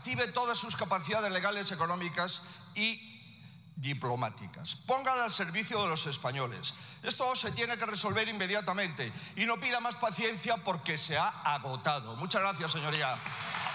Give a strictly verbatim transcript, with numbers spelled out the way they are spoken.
active todas sus capacidades legales, económicas y diplomáticas. Póngala al servicio de los españoles. Esto se tiene que resolver inmediatamente y no pida más paciencia porque se ha agotado. Muchas gracias, señoría.